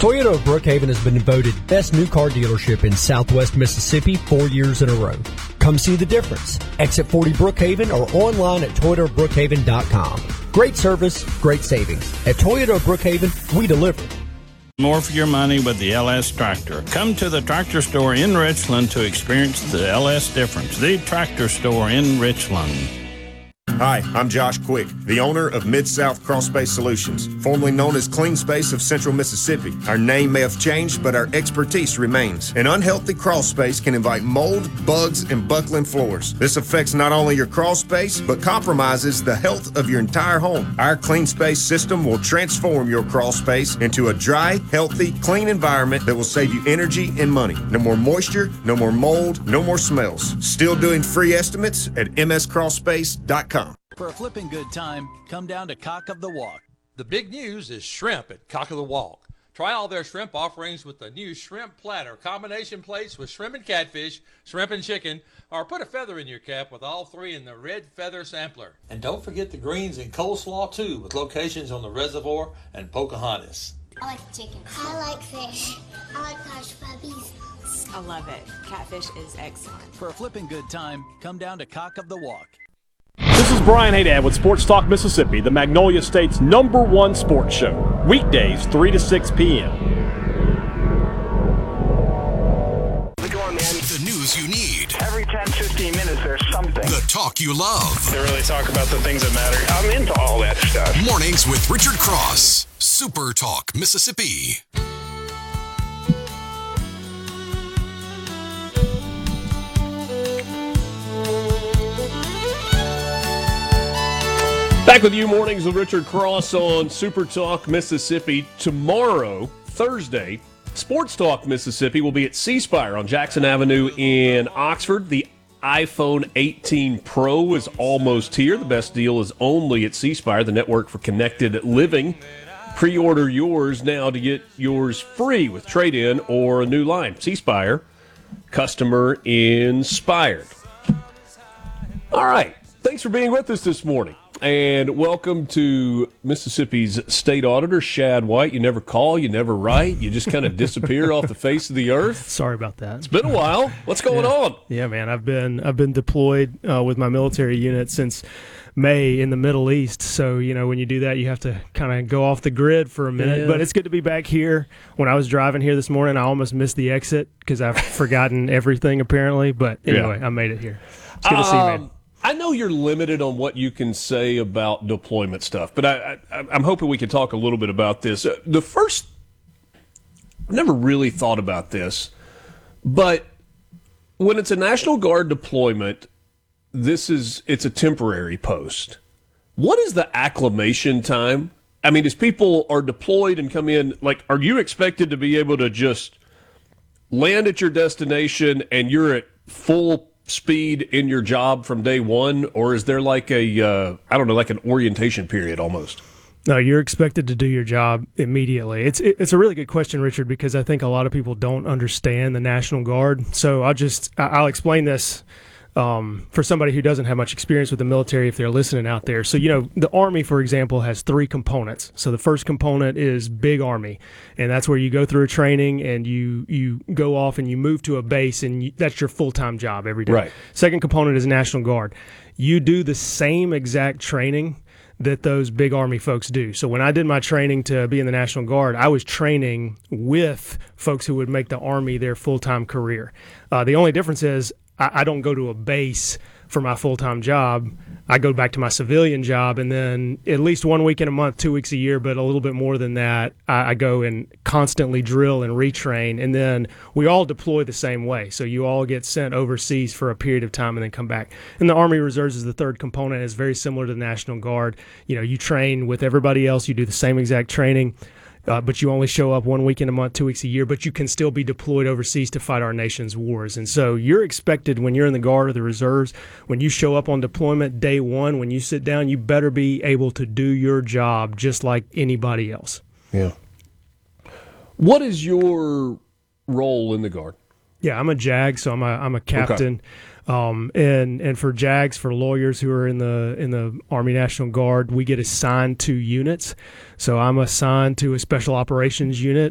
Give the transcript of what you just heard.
Toyota of Brookhaven has been voted best new car dealership in Southwest Mississippi 4 years in a row. Come see the difference. Exit 40 Brookhaven or online at ToyotaofBrookhaven.com. Great service, great savings. At Toyota of Brookhaven, we deliver. More for your money with the LS Tractor. Come to the tractor store in Richland to experience the LS difference. The tractor store in Richland. Hi, I'm Josh Quick, the owner of Mid-South Crawl Space Solutions, formerly known as Clean Space of Central Mississippi. Our name may have changed, but our expertise remains. An unhealthy crawl space can invite mold, bugs, and buckling floors. This affects not only your crawl space, but compromises the health of your entire home. Our Clean Space system will transform your crawl space into a dry, healthy, clean environment that will save you energy and money. No more moisture, no more mold, no more smells. Still doing free estimates at mscrawlspace.com. For a flipping good time, come down to Cock of the Walk. The big news is shrimp at Cock of the Walk. Try all their shrimp offerings with the new shrimp platter, combination plates with shrimp and catfish, shrimp and chicken, or put a feather in your cap with all three in the red feather sampler. And don't forget the greens and coleslaw too, with locations on the Reservoir and Pocahontas. I like chicken. I like fish. I like hush puppies. I love it. Catfish is excellent. For a flipping good time, come down to Cock of the Walk. This is Brian Haydad with Sports Talk Mississippi, the Magnolia State's #1 sports show. Weekdays, 3 to 6 p.m. The news you need. Every 10, 15 minutes, there's something. The talk you love. They really talk about the things that matter. I'm into all that stuff. Mornings with Richard Cross. Super Talk Mississippi. Back with you, Mornings with Richard Cross on Super Talk Mississippi. Tomorrow, Thursday, Sports Talk Mississippi will be at C Spire on Jackson Avenue in Oxford. The iPhone 18 Pro is almost here. The best deal is only at C Spire, the network for connected living. Pre-order yours now to get yours free with trade-in or a new line. C Spire, customer inspired. All right. Thanks for being with us this morning. And welcome to Mississippi's state auditor, Shad White. You never call, you never write, you just kind of disappear off the face of the earth. Sorry about that. It's been a while. What's going on? Yeah, man, I've been deployed with my military unit since May in the Middle East. So, when you do that, you have to kind of go off the grid for a minute. Yeah. But it's good to be back here. When I was driving here this morning, I almost missed the exit because I've forgotten everything apparently. But anyway, I made it here. It's good to see you, man. I know you're limited on what you can say about deployment stuff, but I'm hoping we can talk a little bit about this. I've never really thought about this, but when it's a National Guard deployment, it's a temporary post. What is the acclimation time? I mean, as people are deployed and come in, are you expected to be able to just land at your destination and you're at full speed in your job from day one, or is there like an orientation period almost? No, you're expected to do your job immediately. It's a really good question, Richard, because I think a lot of people don't understand the National Guard. So I'll explain this for somebody who doesn't have much experience with the military if they're listening out there. So, the Army, for example, has 3 components. So the first component is Big Army, and that's where you go through a training and you go off and you move to a base, and that's your full-time job every day. Right. Second component is National Guard. You do the same exact training that those Big Army folks do. So when I did my training to be in the National Guard, I was training with folks who would make the Army their full-time career. The only difference is I don't go to a base for my full-time job. I go back to my civilian job, and then at least 1 week in a month, 2 weeks a year, but a little bit more than that, I go and constantly drill and retrain, and then we all deploy the same way. So you all get sent overseas for a period of time and then come back. And the Army Reserves is the third component. It's very similar to the National Guard. You train with everybody else. You do the same exact training. But you only show up 1 week in a month, 2 weeks a year, but you can still be deployed overseas to fight our nation's wars. And so you're expected when you're in the Guard or the Reserves, when you show up on deployment day one, when you sit down, you better be able to do your job just like anybody else. Yeah. What is your role in the Guard? Yeah, I'm a JAG, so I'm a captain. Okay. And for JAGs, for lawyers who are in the Army National Guard, we get assigned to units. So I'm assigned to a special operations unit